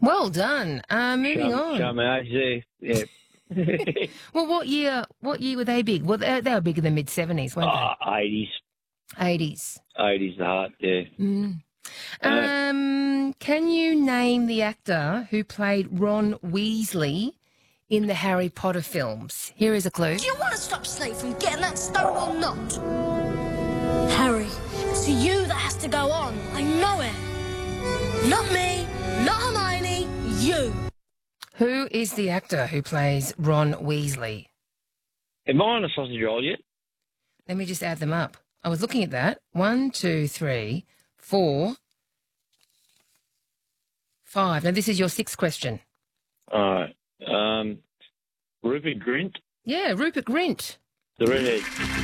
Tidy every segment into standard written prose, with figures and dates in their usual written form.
Well done. Moving on. Show my age there. Yeah. Well, what year were they big? Well, they were big in the mid-70s, weren't 80s. they? 80s. 80s the heart, yeah. Can you name the actor who played Ron Weasley in the Harry Potter films? Here is a clue. Do you want to stop Snape from getting that stone or not? Harry, it's you that has to go on. I know it. Not me, not Hermione, you. Who is the actor who plays Ron Weasley? Am I on a sausage roll yet? Let me just add them up. I was looking at that. 1, 2, 3, 4, 5. Now, this is your sixth question. All right. Rupert Grint, Yeah, Rupert Grint. the redhead.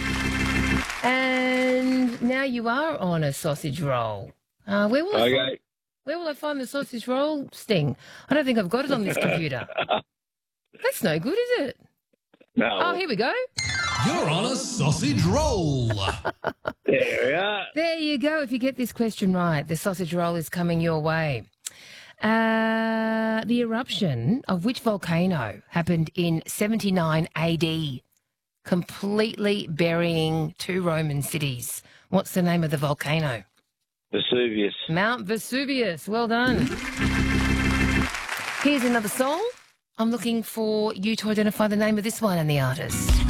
And now you are on a sausage roll. Where will I find the sausage roll sting? I don't think I've got it on this computer. That's no good, is it? No. Oh, here we go. You're on a sausage roll. There we are. There you go. If you get this question right, the sausage roll is coming your way. The eruption of which volcano happened in 79 AD, completely burying 2 Roman cities? What's the name of the volcano? Vesuvius. Mount Vesuvius. Well done. Here's another song. I'm looking for you to identify the name of this one and the artist.